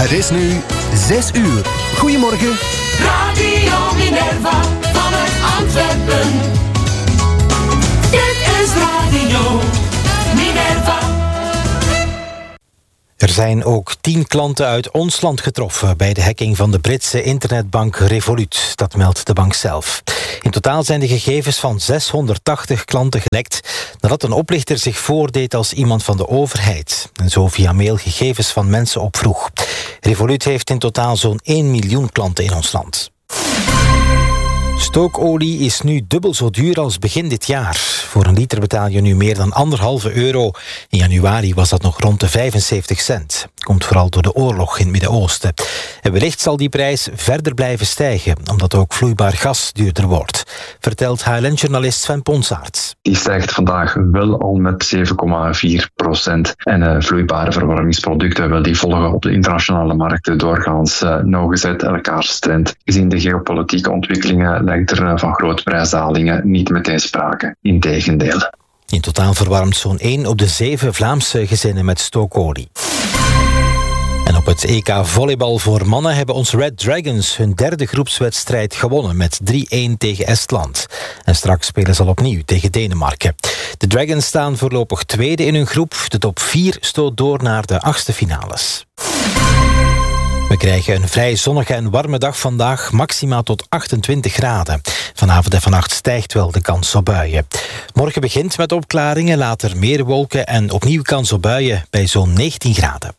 Het is nu 6 uur. Goedemorgen. Radio Minerva vanuit Antwerpen. Dit is Radio Minerva. Er zijn ook 10 klanten uit ons land getroffen bij de hacking van de Britse internetbank Revolut. Dat meldt de bank zelf. In totaal zijn de gegevens van 680 klanten gelekt nadat een oplichter zich voordeed als iemand van de overheid en zo via mail gegevens van mensen opvroeg. Revolut heeft in totaal zo'n 1 miljoen klanten in ons land. Stookolie is nu dubbel zo duur als begin dit jaar. Voor een liter betaal je nu meer dan €1,5. In januari was dat nog rond de 75 cent. Komt vooral door de oorlog in het Midden-Oosten. En wellicht zal die prijs verder blijven stijgen, omdat ook vloeibaar gas duurder wordt, vertelt HLN-journalist Sven Ponsaert. Die stijgt vandaag wel al met 7,4%. En vloeibare verwarmingsproducten, wel, die volgen op de internationale markten doorgaans nauwgezet elkaars trend. Gezien de geopolitieke ontwikkelingen lijkt er van grote prijsdalingen niet meteen sprake. Integendeel. In totaal verwarmt zo'n 1 op de 7 Vlaamse gezinnen met stookolie. En op het EK volleybal voor mannen hebben onze Red Dragons hun derde groepswedstrijd gewonnen met 3-1 tegen Estland. En straks spelen ze al opnieuw tegen Denemarken. De Dragons staan voorlopig tweede in hun groep. De top 4 stoot door naar de 8e finales. We krijgen een vrij zonnige en warme dag vandaag, maximaal tot 28 graden. Vanavond en vannacht stijgt wel de kans op buien. Morgen begint met opklaringen, later meer wolken en opnieuw kans op buien bij zo'n 19 graden.